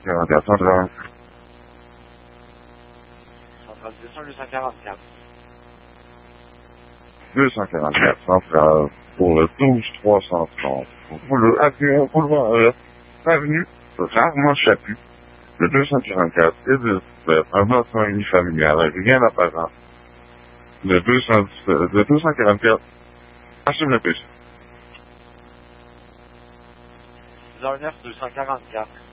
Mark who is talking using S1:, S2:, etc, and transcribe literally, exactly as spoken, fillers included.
S1: quarante-quatre, central.
S2: Centrale deux cents, deux cent quarante-quatre.
S1: deux cent quarante-quatre, central, pour le douze trois cent trente. Pour le avenue, pour le euh, avenue, rarement Chaput, le deux cent quarante-quatre, et de euh, un bâtiment unifamilial, avec rien d'apparent. Le deux cent dix-sept, le deux cent quarante-quatre, assume le P C.
S2: six heures neuf, deux cent quarante-quatre.